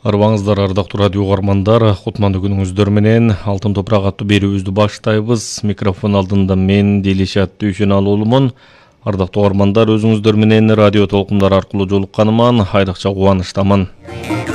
Арбаңыздар, ардактуу радио угармандар, кутмандуу күнүңүздөр менен Алтын топурак аттуу берүүбүздү баштайбыз. Микрофон алдында мен Делишат Дүйшөналуулумун. Ардактуу угармандар, өзүңүздөр менен радио толкундар аркылуу жолукканыма айрыкча кубанычтамын.